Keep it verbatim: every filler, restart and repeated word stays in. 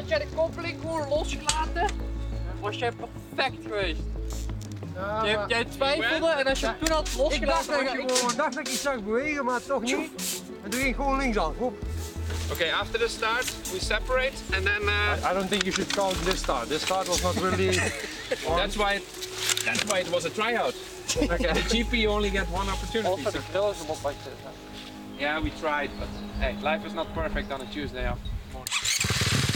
had jij de koppeling gewoon losgelaten, was jij perfect geweest. Ja, Jij, maar jij twijfelde en als je hem toen had ik dacht losgelaten, dat was ik, je gewoon, dacht dat ik iets zag bewegen, maar toch niet. En toen ging ik gewoon linksaf. Hop. Okay, after the start, we separate and then uh, I don't think you should count this start. This start was not really... that's why it, that's why it was a tryout. Okay. The G P only get one opportunity. Of So. de grillen is op wat je. Yeah, we tried, but hey, life is not perfect on a Tuesday off.